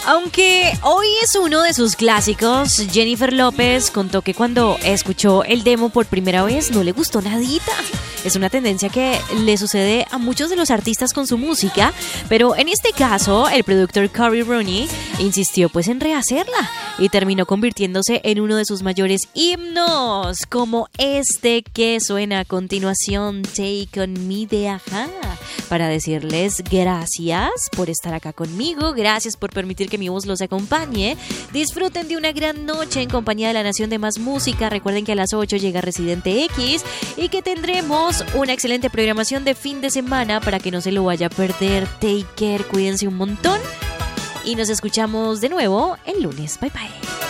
Aunque hoy es uno de sus clásicos, Jennifer López contó que cuando escuchó el demo por primera vez no le gustó nadita. Es una tendencia que le sucede a muchos de los artistas con su música, pero en este caso el productor Cory Rooney insistió pues en rehacerla y terminó convirtiéndose en uno de sus mayores himnos, como este que suena a continuación, Take On Me de Ajá, para decirles gracias por estar acá conmigo, gracias por permitir que mi voz los acompañe. Disfruten de una gran noche en compañía de la Nación de Más Música. Recuerden que a las 8 llega Residente X y que tendremos una excelente programación de fin de semana para que no se lo vaya a perder. Take care, cuídense un montón y nos escuchamos de nuevo el lunes. Bye bye.